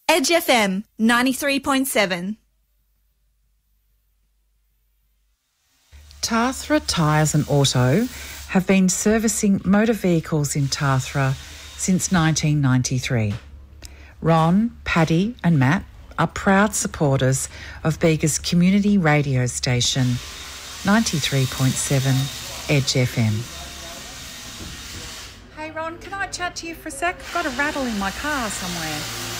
Edge FM 93.7. Tathra Tyres and Auto have been servicing motor vehicles in Tathra since 1993. Ron, Paddy and Matt are proud supporters of Bega's community radio station, 93.7 Edge FM. Hey Ron, can I chat to you for a sec? I've got a rattle in my car somewhere.